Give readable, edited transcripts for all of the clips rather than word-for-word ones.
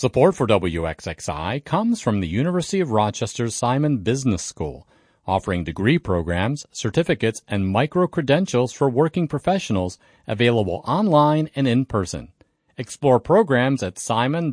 Support for WXXI comes from the University of Rochester's Simon Business School, offering degree programs, certificates, and micro-credentials for working professionals available online and in person. Explore programs at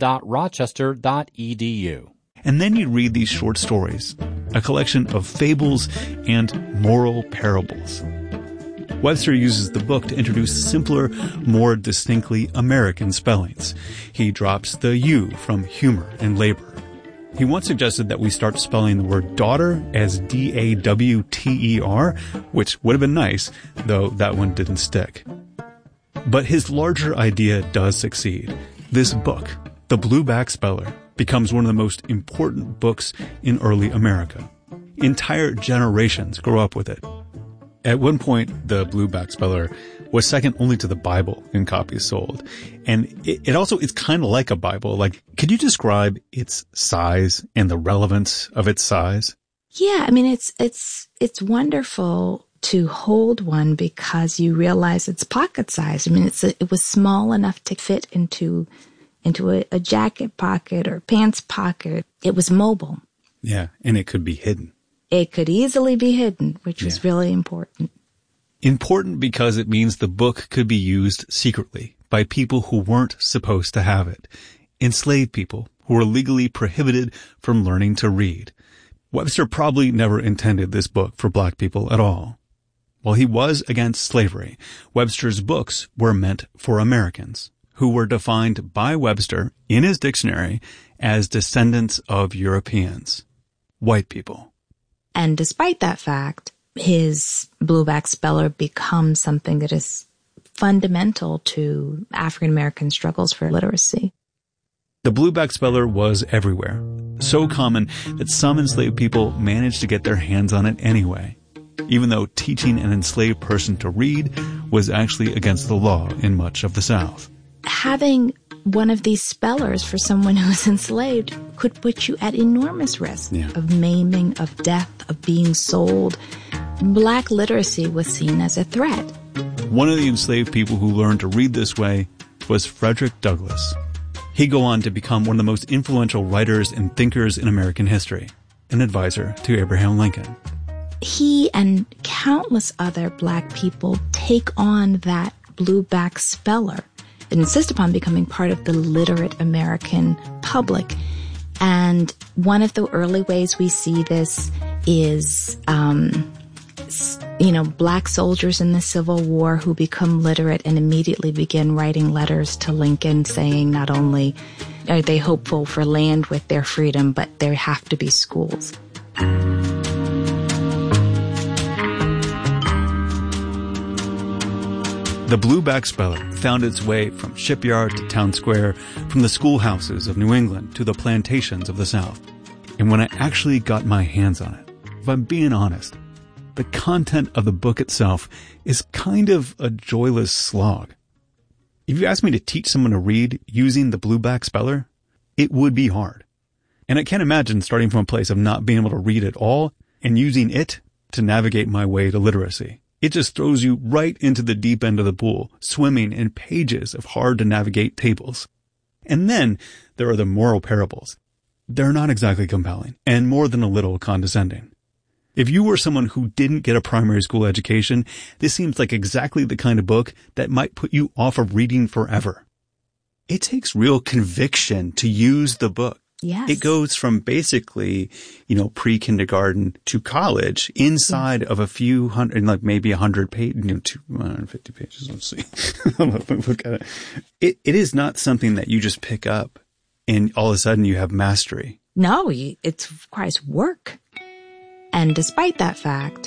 simon.rochester.edu. And then you read these short stories, a collection of fables and moral parables. Webster uses the book to introduce simpler, more distinctly American spellings. He drops the U from humor and labor. He once suggested that we start spelling the word daughter as D-A-W-T-E-R, which would have been nice, though that one didn't stick. But his larger idea does succeed. This book, The Blueback Speller, becomes one of the most important books in early America. Entire generations grow up with it. At one point, The Blueback Speller was second only to the Bible in copies sold. And it also is kind of like a Bible. Like, could you describe its size and the relevance of its size? Yeah, I mean, it's wonderful to hold one because you realize it's pocket size. I mean, it was small enough to fit into a jacket pocket or pants pocket. It was mobile. Yeah, and it could be hidden. It could easily be hidden, which was really important. Important because it means the book could be used secretly by people who weren't supposed to have it. Enslaved people who were legally prohibited from learning to read. Webster probably never intended this book for black people at all. While he was against slavery, Webster's books were meant for Americans, who were defined by Webster in his dictionary as descendants of Europeans, white people. And despite that fact, his Blueback Speller becomes something that is fundamental to African American struggles for literacy. The Blueback Speller was everywhere, so common that some enslaved people managed to get their hands on it anyway, even though teaching an enslaved person to read was actually against the law in much of the South. Having one of these spellers for someone who is enslaved could put you at enormous risk of maiming, of death, of being sold. Black literacy was seen as a threat. One of the enslaved people who learned to read this way was Frederick Douglass. He'd go on to become one of the most influential writers and thinkers in American history, an advisor to Abraham Lincoln. He and countless other black people take on that Blueback Speller and insist upon becoming part of the literate American public. And one of the early ways we see this is, black soldiers in the Civil War who become literate and immediately begin writing letters to Lincoln saying not only are they hopeful for land with their freedom, but there have to be schools. The Blueback Speller found its way from shipyard to town square, from the schoolhouses of New England to the plantations of the South. And when I actually got my hands on it, if I'm being honest, the content of the book itself is kind of a joyless slog. If you asked me to teach someone to read using the Blueback Speller, it would be hard. And I can't imagine starting from a place of not being able to read at all and using it to navigate my way to literacy. It just throws you right into the deep end of the pool, swimming in pages of hard-to-navigate tables. And then there are the moral parables. They're not exactly compelling, and more than a little condescending. If you were someone who didn't get a primary school education, this seems like exactly the kind of book that might put you off of reading forever. It takes real conviction to use the book. Yes. It goes from basically, pre-kindergarten to college inside of a few hundred, like maybe 100 pages, 250 pages. Let's see. Look at it. It is not something that you just pick up and all of a sudden you have mastery. No, it requires work. And despite that fact,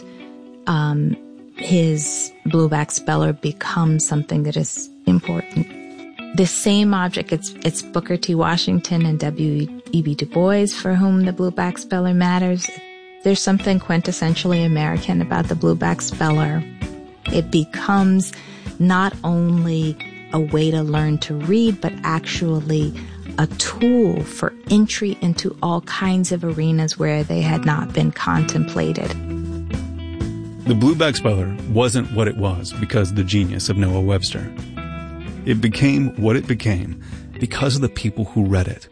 his Blueback Speller becomes something that is important. The same object, it's Booker T. Washington and W.E.B. Du Bois for whom the Blueback Speller matters. There's something quintessentially American about the Blueback Speller. It becomes not only a way to learn to read, but actually a tool for entry into all kinds of arenas where they had not been contemplated. The Blueback Speller wasn't what it was because of the genius of Noah Webster. It became what it became because of the people who read it.